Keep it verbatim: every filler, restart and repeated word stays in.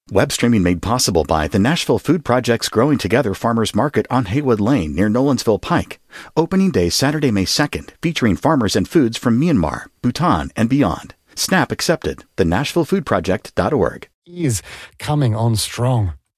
Web streaming made possible by the Nashville Food Project's Growing Together Farmers Market on Haywood Lane near Nolensville Pike. Opening day Saturday, May second, featuring farmers and foods from Myanmar, Bhutan, and beyond. SNAP accepted. the nashville food project dot org. Is coming on strong.